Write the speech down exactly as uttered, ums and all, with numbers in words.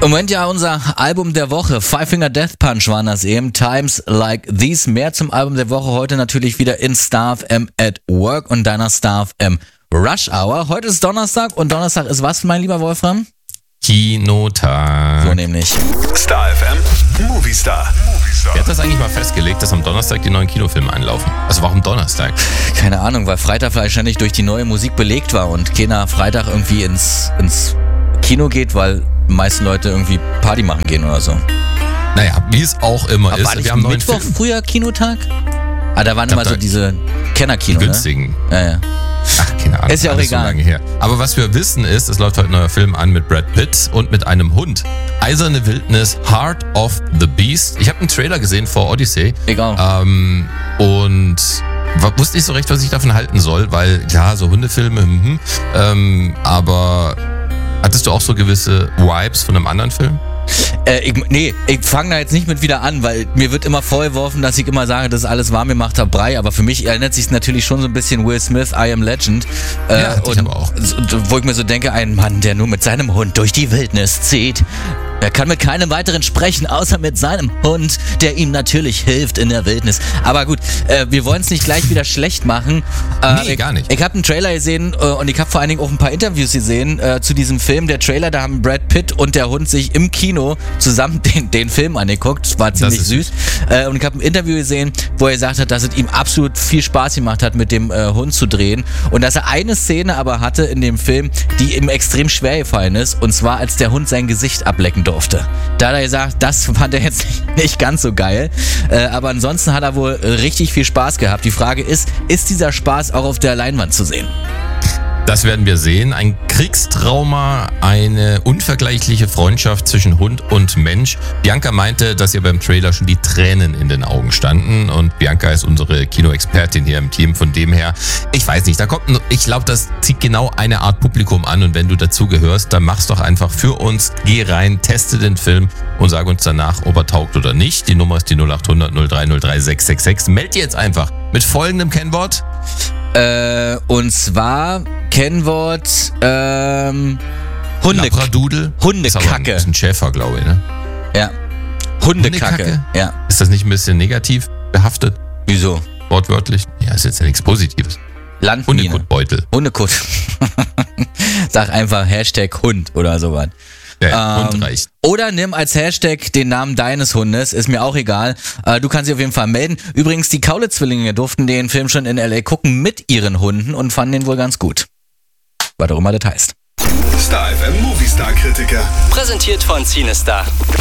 Im Moment ja unser Album der Woche. Five Finger Death Punch waren das eben. Times Like These. Mehr zum Album der Woche heute natürlich wieder in Star F M at Work und deiner Star F M Rush Hour. Heute ist Donnerstag und Donnerstag ist was, mein lieber Wolfram? Kinotag. So nämlich. Star F M Movie Star. Wer hat das eigentlich mal festgelegt, dass am Donnerstag die neuen Kinofilme einlaufen? Also warum Donnerstag? Keine Ahnung, weil Freitag wahrscheinlich durch die neue Musik belegt war und keiner Freitag irgendwie ins, ins Kino geht, weil die meisten Leute irgendwie Party machen gehen oder so. Naja, wie es auch immer Aber ist. war nicht Wir haben neuen Mittwoch Film. früher Kinotag? Ah, da waren Ich immer glaub, so da- diese Kennerkino, Die ne? günstigen. Ja, ja. Ach, keine Ahnung. Ist ja auch alles egal. So lange her. Aber was wir wissen ist, es läuft heute ein neuer Film an mit Brad Pitt und mit einem Hund. Eiserne Wildnis, Heart of the Beast. Ich habe einen Trailer gesehen vor Odyssey. Egal. Ähm, und wa- wusste nicht so recht, was ich davon halten soll, weil, ja, so Hundefilme, mhm, ähm, aber hattest du auch so gewisse Vibes von einem anderen Film? Äh, ich, nee, ich fange da jetzt nicht mit wieder an, weil mir wird immer vorgeworfen, dass ich immer sage, das ist alles warm gemachter Brei, aber für mich erinnert sich natürlich schon so ein bisschen Will Smith, I Am Legend. Äh, Ja, hatte ich aber auch. so- Wo ich mir so denke, ein Mann, der nur mit seinem Hund durch die Wildnis zieht. Er kann mit keinem weiteren sprechen, außer mit seinem Hund, der ihm natürlich hilft in der Wildnis. Aber gut, äh, wir wollen es nicht gleich wieder schlecht machen. Äh, Nee, ich, gar nicht. Ich habe einen Trailer gesehen äh, und ich habe vor allen Dingen auch ein paar Interviews gesehen äh, zu diesem Film. Der Trailer, da haben Brad Pitt und der Hund sich im Kino zusammen den, den Film angeguckt. War ziemlich ist süß. Äh, und ich habe ein Interview gesehen, wo er gesagt hat, dass es ihm absolut viel Spaß gemacht hat, mit dem äh, Hund zu drehen. Und dass er eine Szene aber hatte in dem Film, die ihm extrem schwer gefallen ist. Und zwar, als der Hund sein Gesicht ablecken durfte. Da hat er gesagt, das fand er jetzt nicht, nicht ganz so geil. Äh, aber ansonsten hat er wohl richtig viel Spaß gehabt. Die Frage ist, ist dieser Spaß auch auf der Leinwand zu sehen? Das werden wir sehen. Ein Kriegstrauma, eine unvergleichliche Freundschaft zwischen Hund und Mensch. Bianca meinte, dass ihr beim Trailer schon die Tränen in den Augen standen. Und Bianca ist unsere Kinoexpertin hier im Team. Von dem her, ich weiß nicht, da kommt, ein- ich glaube, das zieht genau eine Art Publikum an. Und wenn du dazu gehörst, dann mach's doch einfach für uns. Geh rein, teste den Film und sag uns danach, ob er taugt oder nicht. Die Nummer ist die null acht hundert null drei null drei sechs sechs sechs. Meld dir jetzt einfach mit folgendem Kennwort. Äh, und zwar Kennwort ähm, Hunde, Labradoodle. Hundekacke. Ist aber ein, ist ein Schäfer, glaube ich, ne? ja. Hundekacke. Hundekacke? Ja. Ist das nicht ein bisschen negativ behaftet? Wieso? Wortwörtlich? Ja, ist jetzt ja nichts Positives. Landmine. Hundekotbeutel. Hundekot. Sag einfach Hashtag Hund oder sowas. Ja, Ähm, Hund reicht. Oder nimm als Hashtag den Namen deines Hundes, ist mir auch egal. Äh, du kannst dich auf jeden Fall melden. Übrigens, die Kaulitz-Zwillinge durften den Film schon in L A gucken mit ihren Hunden und fanden den wohl ganz gut. Was auch immer das heißt. Star F M Movie Star Kritiker. Präsentiert von CineStar.